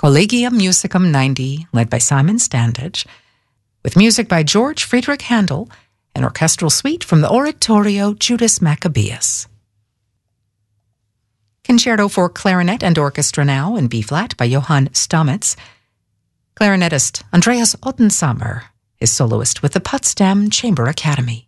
Collegium Musicum 90, led by Simon Standage, with music by George Friedrich Handel, an orchestral suite from the Oratorio Judas Maccabeus. Concerto for Clarinet and Orchestra now in B-flat by Johann Stamitz. Clarinetist Andreas Ottensammer is soloist with the Potsdam Chamber Academy.